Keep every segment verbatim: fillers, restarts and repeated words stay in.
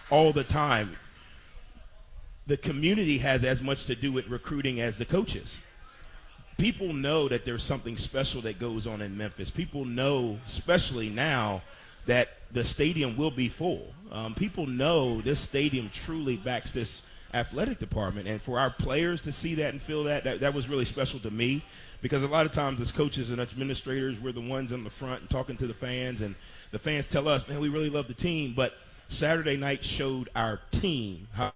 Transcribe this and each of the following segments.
all the time. The community has as much to do with recruiting as the coaches. People know that there's something special that goes on in Memphis. People know, especially now, that the stadium will be full. Um, people know this stadium truly backs this athletic department. And for our players to see that and feel that, that, that was really special to me, because a lot of times as coaches and administrators, we're the ones on the front and talking to the fans, and the fans tell us, man, we really love the team. But Saturday night showed our team how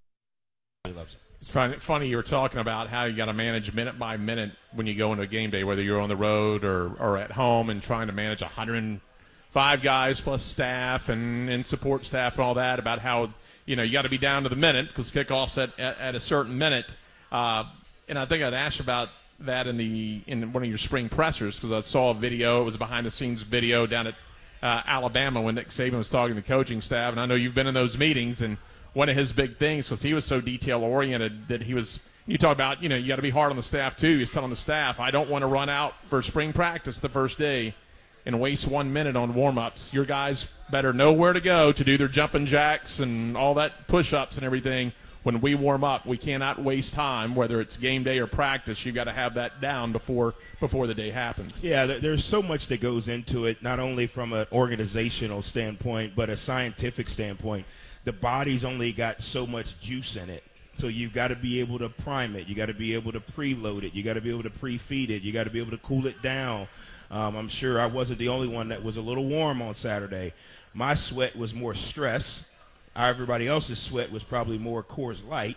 he loves it. It's funny, funny you were talking about how you got to manage minute by minute when you go into a game day, whether you're on the road or, or at home, and trying to manage one hundred five guys plus staff and, and support staff and all that, about how, you know, you got to be down to the minute because kickoff's at, at, at a certain minute. Uh, and I think I'd asked about that in the in one of your spring pressers, because I saw a video. It was a behind-the-scenes video down at uh, Alabama when Nick Saban was talking to the coaching staff. And I know you've been in those meetings, and one of his big things, because he was so detail-oriented, that he was – you talk about, you know, you got to be hard on the staff too. He's telling the staff, I don't want to run out for spring practice the first day and waste one minute on warm-ups. Your guys better know where to go to do their jumping jacks and all that push-ups and everything. When we warm up, we cannot waste time, whether it's game day or practice. You've got to have that down before before the day happens. Yeah, there's so much that goes into it, not only from an organizational standpoint, but a scientific standpoint. The body's only got so much juice in it. So you've got to be able to prime it. You got to be able to preload it. You got to be able to pre-feed it. You got to be able to cool it down. Um, I'm sure I wasn't the only one that was a little warm on Saturday. My sweat was more stress. Everybody else's sweat was probably more Coors Light.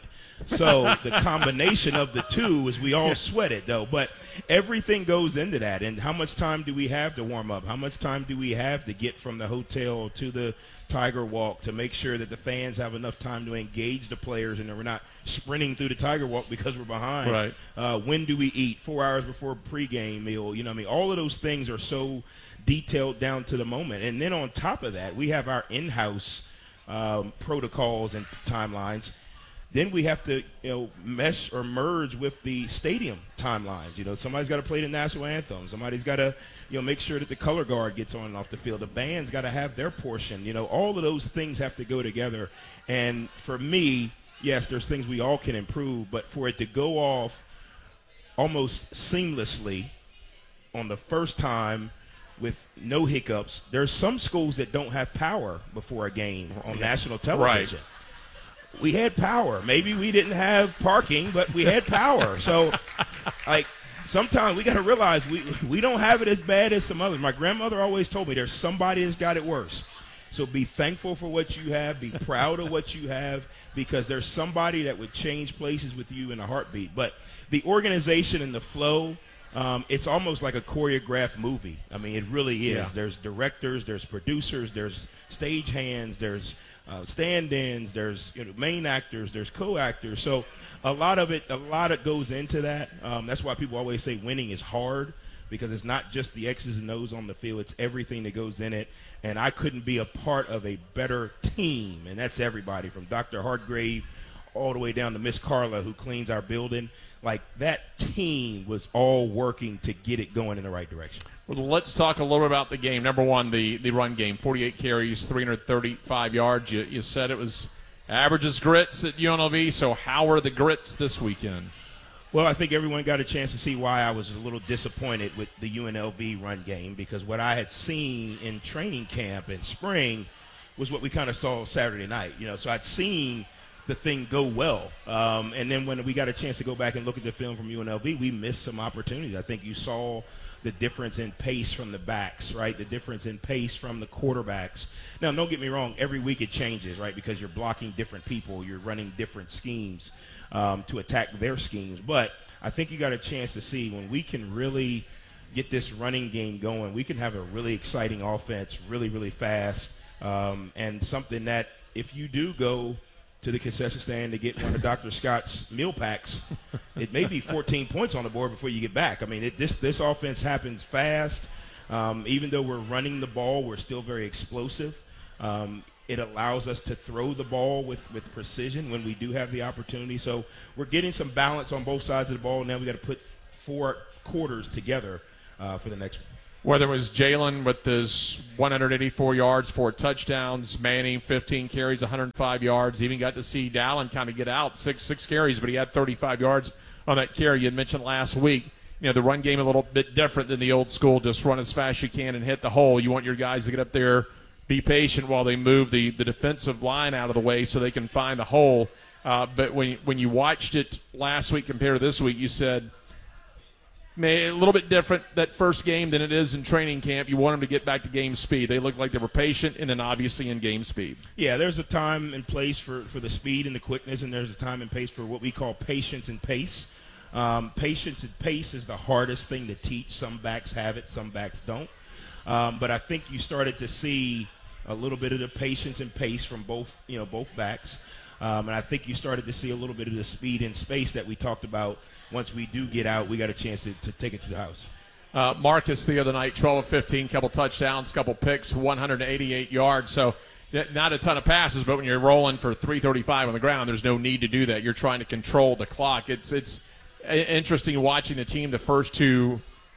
So the combination of the two is we all sweated, though. But everything goes into that. And how much time do we have to warm up? How much time do we have to get from the hotel to the Tiger Walk to make sure that the fans have enough time to engage the players and that we're not sprinting through the Tiger Walk because we're behind? Right. Uh, when do we eat? Four hours before pregame meal. You know what I mean? All of those things are so detailed down to the moment. And then on top of that, we have our in-house um, protocols and timelines. Then we have to, you know, mesh or merge with the stadium timelines. You know, somebody's got to play the national anthem. Somebody's got to, you know, make sure that the color guard gets on and off the field. The band's got to have their portion. You know, all of those things have to go together. And for me, yes, there's things we all can improve, but for it to go off almost seamlessly on the first time with no hiccups, there's some schools that don't have power before a game on national television. Right. We had power. Maybe we didn't have parking, but we had power. So, like, sometimes we got to realize we we don't have it as bad as some others. My grandmother always told me there's somebody that's got it worse. So be thankful for what you have. Be proud of what you have, because there's somebody that would change places with you in a heartbeat. But the organization and the flow, um, it's almost like a choreographed movie. I mean, it really is. Yeah. There's directors, there's producers, there's stagehands, there's Uh, stand-ins, there's, you know, main actors, there's co-actors. So a lot of it, a lot of goes into that. Um, that's why people always say winning is hard, because it's not just the X's and O's on the field. It's everything that goes in it. And I couldn't be a part of a better team, and that's everybody from Doctor Hartgrave all the way down to Miss Carla, who cleans our building. Like, that team was all working to get it going in the right direction. Well, let's talk a little bit about the game. Number one, the, the run game, forty-eight carries, three hundred thirty-five yards. You, you said it was averages grits at U N L V, so how are the grits this weekend? Well, I think everyone got a chance to see why I was a little disappointed with the U N L V run game, because what I had seen in training camp in spring was what we kind of saw Saturday night. You know, so I'd seen the thing go well. Um, and then when we got a chance to go back and look at the film from U N L V, we missed some opportunities. I think you saw the difference in pace from the backs, right? The difference in pace from the quarterbacks. Now, don't get me wrong. Every week it changes, right? Because you're blocking different people. You're running different schemes um, to attack their schemes. But I think you got a chance to see when we can really get this running game going, we can have a really exciting offense, really, really fast, um, and something that if you do go to the concession stand to get one of Doctor Scott's meal packs, it may be fourteen points on the board before you get back. I mean, it, this this offense happens fast. Um, even though we're running the ball, we're still very explosive. Um, it allows us to throw the ball with, with precision when we do have the opportunity. So we're getting some balance on both sides of the ball. Now we got to put four quarters together uh, for the next one. Whether it was Jalen with his one hundred eighty-four yards, four touchdowns, Manning fifteen carries, one hundred five yards. Even got to see Dallin kind of get out, six six carries, but he had thirty-five yards on that carry. You had mentioned last week, you know, the run game a little bit different than the old school, just run as fast as you can and hit the hole. You want your guys to get up there, be patient while they move the, the defensive line out of the way so they can find the hole. Uh, but when, when you watched it last week compared to this week, you said – a little bit different that first game than it is in training camp. You want them to get back to game speed. They looked like they were patient and then obviously in game speed. Yeah, there's a time and place for, for the speed and the quickness, and there's a time and place for what we call patience and pace. Um, patience and pace is the hardest thing to teach. Some backs have it, some backs don't. Um, but I think you started to see a little bit of the patience and pace from both, you know, both backs. Um, and I think you started to see a little bit of the speed and space that we talked about. Once we do get out, we got a chance to, to take it to the house. Uh, Marcus the other night, twelve of fifteen, couple touchdowns, couple picks, one hundred eighty-eight yards. So not a ton of passes, but when you're rolling for three thirty-five on the ground, there's no need to do that. You're trying to control the clock. It's it's interesting watching the team the first two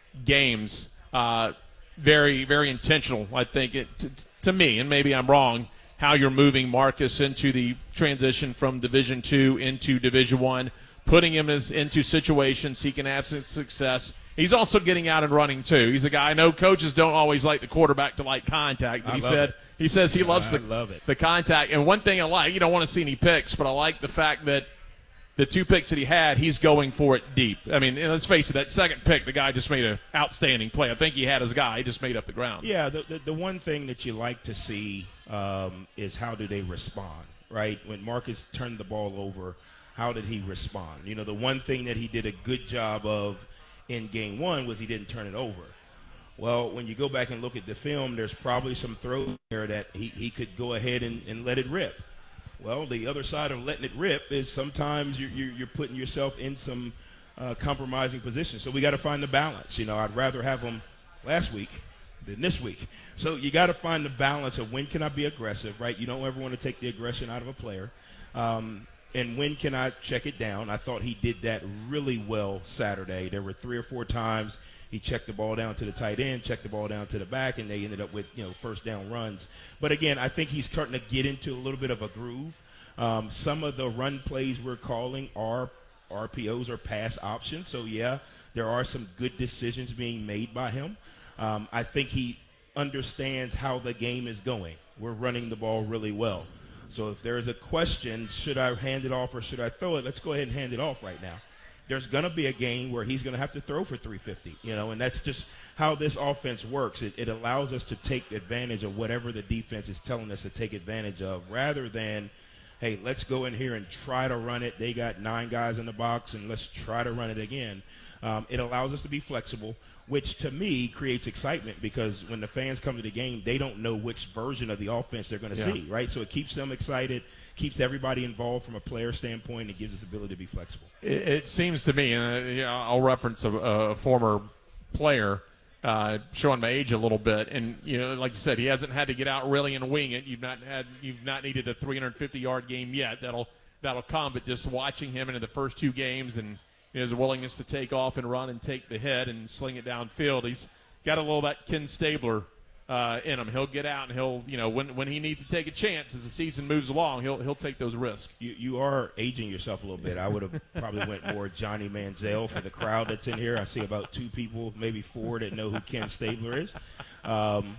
games. Uh, very, very intentional, I think, it, to, to me, and maybe I'm wrong, how you're moving Marcus into the transition from Division Two into Division One. Putting him as, into situations he can have success. He's also getting out and running too. He's a guy. I know coaches don't always like the quarterback to like contact, but I he love said it. he says he loves I the love it. the contact. And one thing I like, you don't want to see any picks, but I like the fact that the two picks that he had, he's going for it deep. I mean, and let's face it, that second pick, the guy just made an outstanding play. I think he had his guy. He just made up the ground. Yeah, the the, the one thing that you like to see um, is how do they respond, right? When Marcus turned the ball over, how did he respond? You know, the one thing that he did a good job of in game one was he didn't turn it over. Well, when you go back and look at the film, there's probably some throws there that he, he could go ahead and, and let it rip. Well, the other side of letting it rip is sometimes you're, you're, you're putting yourself in some uh, compromising position. So we got to find the balance. You know, I'd rather have him last week than this week. So you got to find the balance of when can I be aggressive, right? You don't ever want to take the aggression out of a player. Um, And when can I check it down? I thought he did that really well Saturday. There were three or four times he checked the ball down to the tight end, checked the ball down to the back, and they ended up with, you know, first down runs. But, again, I think he's starting to get into a little bit of a groove. Um, some of the run plays we're calling are R P Os or pass options. So, yeah, there are some good decisions being made by him. Um, I think he understands how the game is going. We're running the ball really well. So if there's a question, should I hand it off or should I throw it, let's go ahead and hand it off right now. There's going to be a game where he's going to have to throw for three fifty, you know, and that's just how this offense works. It, it allows us to take advantage of whatever the defense is telling us to take advantage of rather than, hey, let's go in here and try to run it. They got nine guys in the box, and let's try to run it again. Um, it allows us to be flexible, which to me creates excitement because when the fans come to the game, they don't know which version of the offense they're going to yeah. see, right? So it keeps them excited, keeps everybody involved from a player standpoint, and gives us the ability to be flexible. It, it seems to me, and uh, you know, I'll reference a, a former player, uh, showing my age a little bit, and you know, like you said, he hasn't had to get out really and wing it. You've not had, you've not needed a three hundred fifty yard game yet. That'll that'll come, but just watching him in the first two games and his willingness to take off and run and take the hit and sling it downfield. He's got a little of that Ken Stabler uh, in him. He'll get out and he'll, you know, when when he needs to take a chance as the season moves along, he'll he'll take those risks. You you are aging yourself a little bit. I would have probably went more Johnny Manziel for the crowd that's in here. I see about two people, maybe four, that know who Ken Stabler is. Um,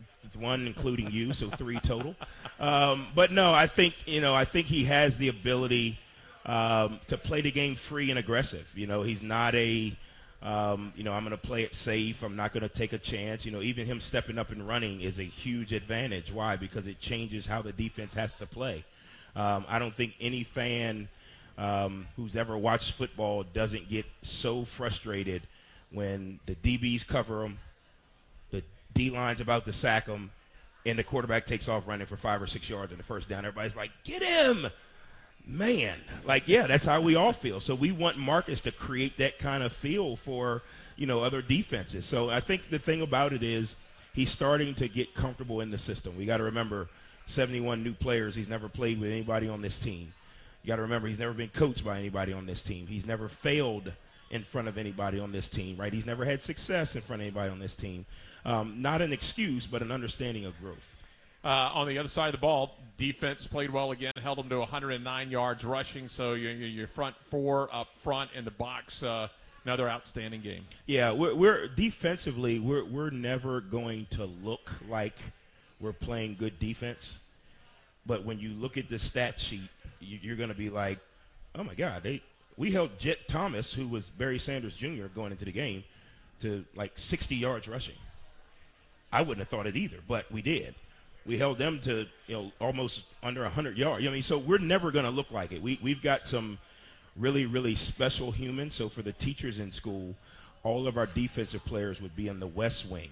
one including you, so three total. Um, but no, I think you know I think he has the ability Um, to play the game free and aggressive. You know, he's not a, um, you know, I'm going to play it safe. I'm not going to take a chance. You know, even him stepping up and running is a huge advantage. Why? Because it changes how the defense has to play. Um, I don't think any fan um, who's ever watched football doesn't get so frustrated when the D Bs cover them, the D-line's about to sack them, and the quarterback takes off running for five or six yards in the first down. Everybody's like, get him! Man, like, yeah, that's how we all feel. So we want Marcus to create that kind of feel for, you know, other defenses. So I think the thing about it is he's starting to get comfortable in the system. We got to remember seventy-one new players. He's never played with anybody on this team. You got to remember he's never been coached by anybody on this team. He's never failed in front of anybody on this team, right? He's never had success in front of anybody on this team. Um, not an excuse, but an understanding of growth. Uh, on the other side of the ball, defense played well again, held them to one hundred nine yards rushing. So your your front four up front in the box, uh, another outstanding game. Yeah, we're, we're defensively, we're we're never going to look like we're playing good defense. But when you look at the stat sheet, you, you're going to be like, oh my God, they we held Jet Thomas, who was Barry Sanders Junior going into the game, to like sixty yards rushing. I wouldn't have thought it either, but we did. We held them to, you know, almost under one hundred yards. I mean, so we're never going to look like it. We, we've got some really, really special humans. So for the teachers in school, all of our defensive players would be in the West Wing.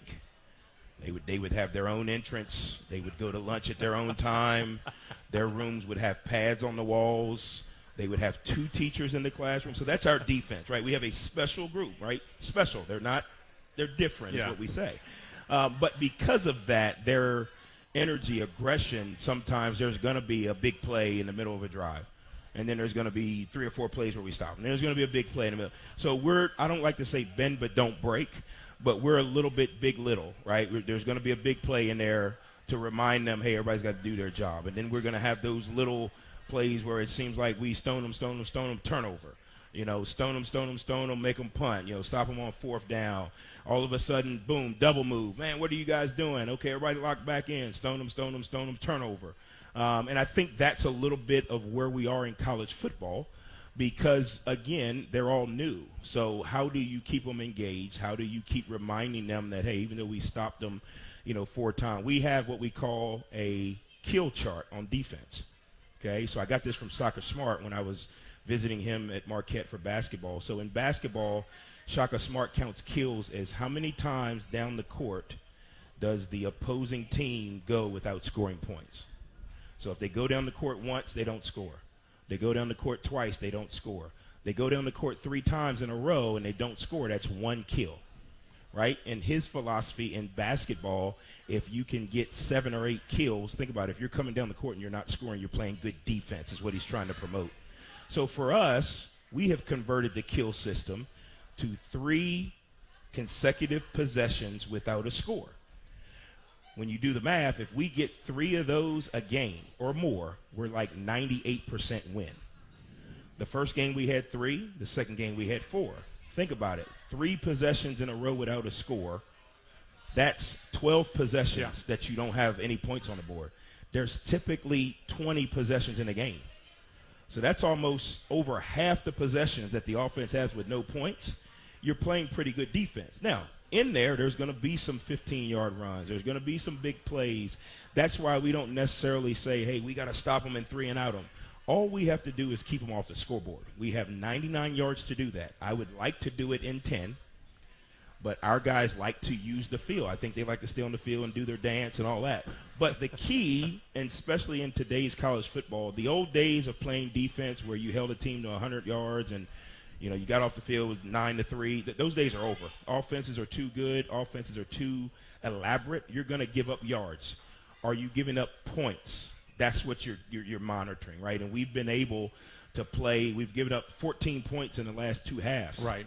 They would they would have their own entrance. They would go to lunch at their own time. Their rooms would have pads on the walls. They would have two teachers in the classroom. So that's our defense, right? We have a special group, right? Special. They're not, they're different yeah. is what we say. Um, but because of that, their energy, aggression, sometimes there's going to be a big play in the middle of a drive. And then there's going to be three or four plays where we stop. And there's going to be a big play in the middle. So we're, I don't like to say bend but don't break, but we're a little bit big little, right? We're, there's going to be a big play in there to remind them, hey, everybody's got to do their job. And then we're going to have those little plays where it seems like we stone them, stone them, stone them, turnover. You know, stone them, stone them, stone them, make them punt. You know, stop them on fourth down. All of a sudden, boom, double move. Man, what are you guys doing? Okay, everybody lock back in. Stone them, stone them, stone them, turnover. Um, and I think that's a little bit of where we are in college football because, again, they're all new. So how do you keep them engaged? How do you keep reminding them that, hey, even though we stopped them, you know, four times, we have what we call a kill chart on defense. Okay, so I got this from Shaka Smart when I was visiting him at Marquette for basketball. So in basketball, Shaka Smart counts kills as how many times down the court does the opposing team go without scoring points. So if they go down the court once, they don't score. They go down the court twice, they don't score. They go down the court three times in a row and they don't score, that's one kill, right? And his philosophy in basketball, if you can get seven or eight kills, think about it, if you're coming down the court and you're not scoring, you're playing good defense is what he's trying to promote. So for us, we have converted the kill system to three consecutive possessions without a score. When you do the math, if we get three of those a game or more, we're like ninety-eight percent win. The first game we had three, the second game we had four. Think about it. Three possessions in a row without a score, that's twelve possessions yeah. that you don't have any points on the board. There's typically twenty possessions in a game. So that's almost over half the possessions that the offense has with no points. You're playing pretty good defense. Now, in there, there's going to be some fifteen-yard runs. There's going to be some big plays. That's why we don't necessarily say, hey, we got to stop them and three and out them. All we have to do is keep them off the scoreboard. We have ninety-nine yards to do that. I would like to do it in ten, but our guys like to use the field. I think they like to stay on the field and do their dance and all that. But the key, and especially in today's college football, the old days of playing defense where you held a team to one hundred yards and you know, you got off the field with nine to three. Those days are over. Offenses are too good. Offenses are too elaborate. You're going to give up yards. Are you giving up points? That's what you're, you're you're monitoring, right? And we've been able to play. We've given up fourteen points in the last two halves. Right.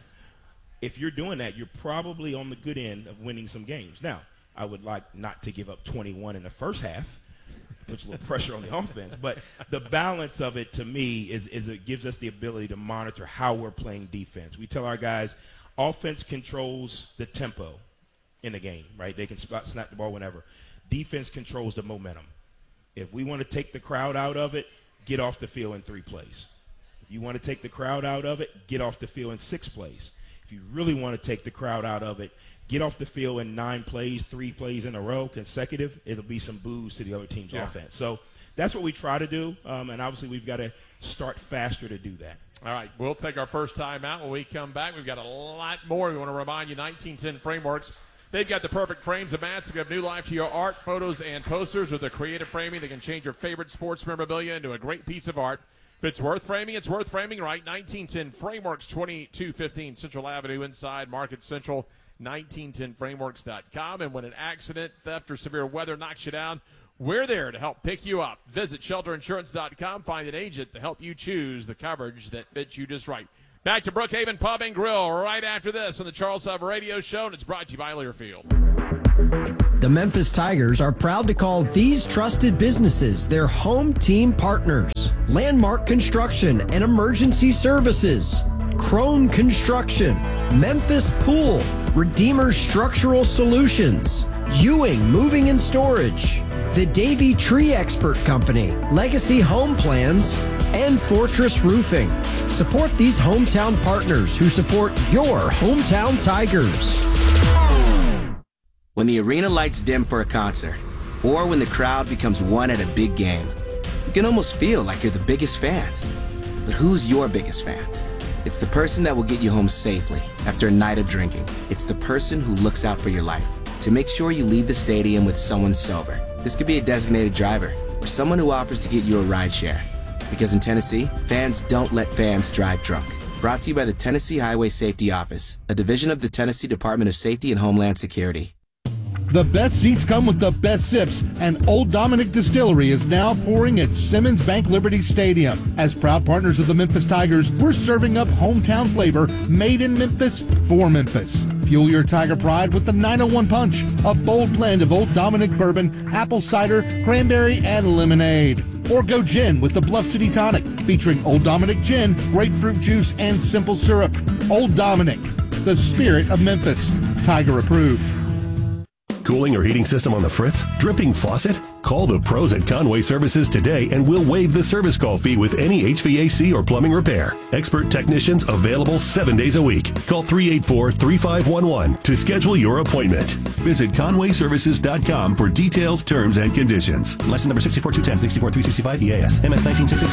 If you're doing that, you're probably on the good end of winning some games. Now, I would like not to give up twenty-one in the first half. Puts a little pressure on the offense. But the balance of it, to me, is, is it gives us the ability to monitor how we're playing defense. We tell our guys, offense controls the tempo in the game, right? They can spot, snap the ball whenever. Defense controls the momentum. If we want to take the crowd out of it, get off the field in three plays. If you want to take the crowd out of it, get off the field in six plays. If you really want to take the crowd out of it, get off the field in nine plays, three plays in a row, consecutive. It'll be some boos to the other team's yeah. offense. So that's what we try to do, um, and obviously we've got to start faster to do that. All right, we'll take our first time out. When we come back, we've got a lot more. We want to remind you, nineteen ten Frameworks. They've got the perfect frames and mats to give new life to your art, photos, and posters. With their creative framing, they can change your favorite sports memorabilia into a great piece of art. If it's worth framing, it's worth framing right. nineteen ten Frameworks, twenty-two fifteen Central Avenue inside Market Central. nineteen ten frameworks dot com. And when an accident, theft, or severe weather knocks you down, we're there to help pick you up. Visit shelter insurance dot com. Find an agent to help you choose the coverage that fits you just right. Back to Brookhaven Pub and Grill right after this on the Charles Hub Radio Show, and it's brought to you by Learfield. The Memphis Tigers are proud to call these trusted businesses their home team partners. Landmark Construction and Emergency Services, Crone Construction, Memphis Pool, Redeemer Structural Solutions, Ewing Moving and Storage, the Davy Tree Expert Company, Legacy Home Plans, and Fortress Roofing. Support these hometown partners who support your hometown Tigers. When the arena lights dim for a concert, or when the crowd becomes one at a big game, you can almost feel like you're the biggest fan. But who's your biggest fan? It's the person that will get you home safely after a night of drinking. It's the person who looks out for your life to make sure you leave the stadium with someone sober. This could be a designated driver or someone who offers to get you a ride share. Because in Tennessee, fans don't let fans drive drunk. Brought to you by the Tennessee Highway Safety Office, a division of the Tennessee Department of Safety and Homeland Security. The best seats come with the best sips, and Old Dominick Distillery is now pouring at Simmons Bank Liberty Stadium. As proud partners of the Memphis Tigers, we're serving up hometown flavor made in Memphis for Memphis. Fuel your Tiger pride with the nine oh one Punch, a bold blend of Old Dominick bourbon, apple cider, cranberry, and lemonade. Or go gin with the Bluff City Tonic, featuring Old Dominick gin, grapefruit juice, and simple syrup. Old Dominick, the spirit of Memphis. Tiger approved. Cooling or heating system on the fritz? Dripping faucet? Call the pros at Conway Services today and we'll waive the service call fee with any H V A C or plumbing repair. Expert technicians available seven days a week. Call three eight four, three five one one to schedule your appointment. Visit conway services dot com for details, terms, and conditions. License number six four two one zero, six four three six five E A S, M S nineteen sixty-six.